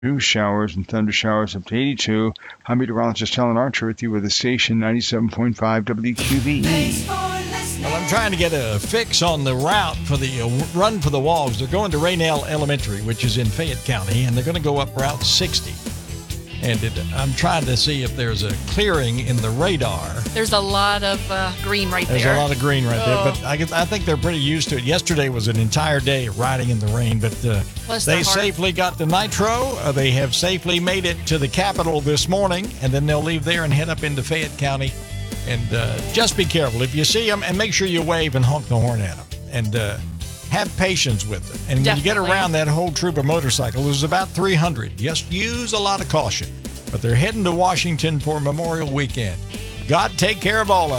New showers and thunder showers up to 82. I'm meteorologist Helen Archer with you with the station 97.5 WQVE. Well, I'm trying to get a fix on the route for the Run for the Walls. They're going to Raynell Elementary, which is in Fayette County, and they're going to go up Route 60. And I'm trying to see if there's a clearing in the radar. There's a lot of green right there. There's a lot of green right there, but I think they're pretty used to it. Yesterday was an entire day riding in the rain, but they safely got to Nitro. They have safely made it to the Capitol this morning, and then they'll leave there and head up into Fayette County. And just be careful. If you see them, and make sure you wave and honk the horn at them. And have patience with them. And when you get around that whole troop of motorcycles, there's about 300. Just use a lot of caution. But they're heading to Washington for Memorial Weekend. God take care of all of them.